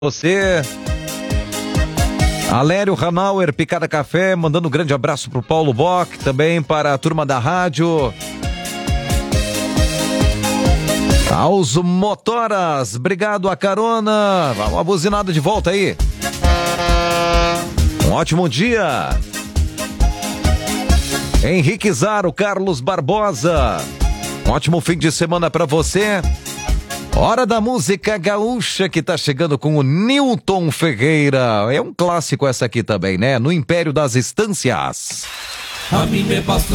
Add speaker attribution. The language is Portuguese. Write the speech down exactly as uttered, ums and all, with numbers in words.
Speaker 1: Você, Alério Hanauer, Picada Café, mandando um grande abraço pro Paulo Bock, também para a turma da rádio. Aos motoras, obrigado a carona, uma buzinada de volta aí. Um ótimo dia. Henrique Zaro, Carlos Barbosa, um ótimo fim de semana para você. Hora da música gaúcha que tá chegando com o Newton Ferreira. É um clássico essa aqui também, né? No Império das Estâncias.
Speaker 2: A mim me basta